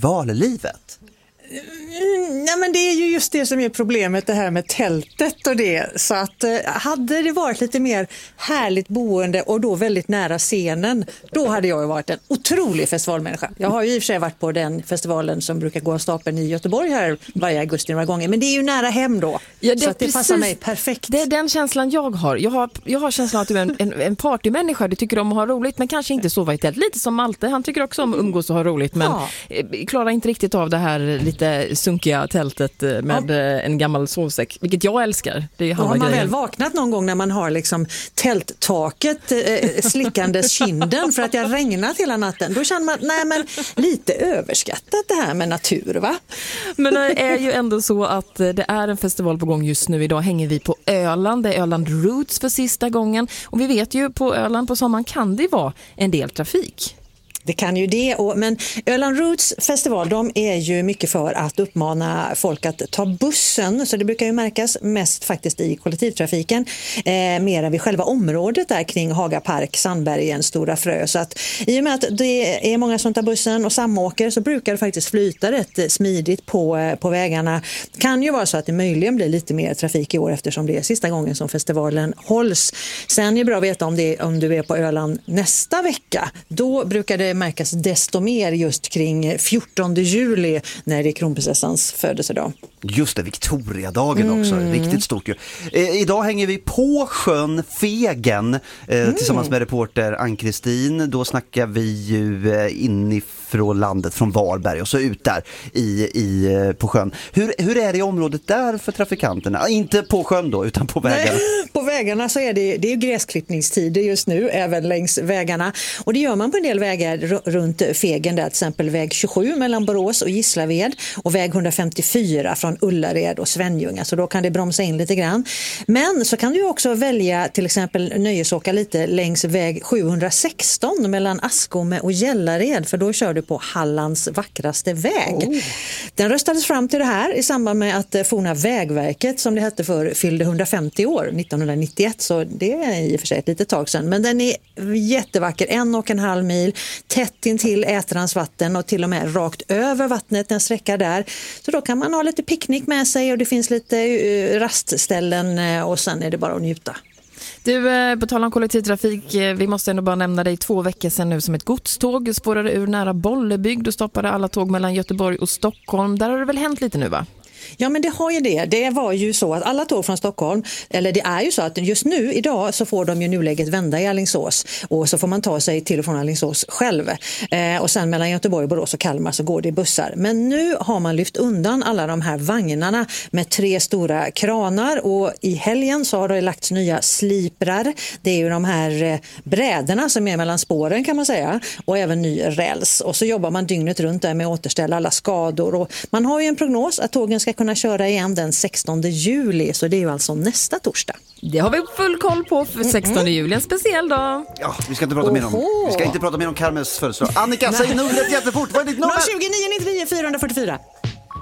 festivallivet? Nej, men det är ju just det som är problemet, det här med tältet och det. Så att hade det varit lite mer härligt boende och då väldigt nära scenen, då hade jag ju varit en otrolig festivalmänniska. Jag har ju i och för sig varit på den festivalen som brukar gå av stapeln i Göteborg här varje augusti några gånger, men det är ju nära hem då. Ja, så att det passar mig perfekt. Det är den känslan jag har. Jag har känslan att du är en partymänniska. Du tycker om att ha roligt, men kanske inte sova i tält. Lite som Malte, han tycker också om att umgås och ha roligt, men klarar inte riktigt av det här lite sunkiga tältet med en gammal sovsäck, vilket jag älskar. Det är har man väl vaknat någon gång när man har liksom tälttaket slickandes kinden för att det har regnat hela natten, då känner man, nej men lite överskattat det här med natur, va? Men det är ju ändå så att det är en festival på gång just nu. Idag hänger vi på Öland, det är Öland Roots för sista gången, och vi vet ju på Öland på sommaren kan det vara en del trafik. Det kan ju det, men Öland Roots festival, de är ju mycket för att uppmana folk att ta bussen, så det brukar ju märkas mest faktiskt i kollektivtrafiken, mer än vid själva området där kring Haga Park, Sandbergen, Stora Frö. Så att i och med att det är många som tar bussen och samåker, så brukar det faktiskt flyta rätt smidigt på vägarna. Det kan ju vara så att det möjligen blir lite mer trafik i år eftersom det är sista gången som festivalen hålls. Sen är det bra att veta om du är på Öland nästa vecka. Då brukar det märkas desto mer just kring 14 juli när det är kronprinsessans födelsedag. Just det, Victoriadagen också, riktigt stort ju. Idag hänger vi på sjön Fegen tillsammans med reporter Ann-Kristin. Då snackar vi ju inifrån landet, från Varberg och så ut där på sjön. Hur är det i området där för trafikanterna? Inte på sjön då, utan på vägarna. Nej, på vägarna så är det är gräsklippningstider just nu även längs vägarna, och det gör man på en del vägar runt Fegen där, till exempel väg 27 mellan Borås och Gislaved och väg 154 från Ullared och Svenljunga, så då kan det bromsa in lite grann. Men så kan du också välja till exempel nöjesåka lite längs väg 716 mellan Askome och Gällared, för då kör du på Hallands vackraste väg. Den röstades fram till det här i samband med att forna Vägverket, som det hette för, fyllde 150 år 1991, så det är i och för sig ett litet tag sedan, men den är jättevacker, 1,5 mil tätt intill Ätrans vatten och till och med rakt över vattnet en sträcka där, så då kan man ha lite picknick med sig och det finns lite rastställen och sen är det bara att njuta. Du, på tal om kollektivtrafik, vi måste ändå bara nämna dig 2 veckor sedan nu som ett godståg spårade ur nära Bollebygd och stoppade alla tåg mellan Göteborg och Stockholm. Där har det väl hänt lite nu, va? Ja, men det har ju det. Det var ju så att alla tåg från Stockholm, eller det är ju så att just nu, idag, så får de ju nuläget vända i Alingsås och så får man ta sig till och från Alingsås själv. Och sen mellan Göteborg, Borås och Kalmar så går det i bussar. Men nu har man lyft undan alla de här vagnarna med 3 stora kranar, och i helgen så har det lagts nya sliprar. Det är ju de här bräderna som är mellan spåren, kan man säga, och även ny räls. Och så jobbar man dygnet runt där med att återställa alla skador, och man har ju en prognos att tågen ska kunna köra igen den 16 juli, så det är ju alltså nästa torsdag. Det har vi full koll på för 16 juli, en speciell dag. Ja, vi ska inte prata mer om Carmens födelsedag. Annika, säg numret jättefort. Vad är ditt nummer? 020 999 444.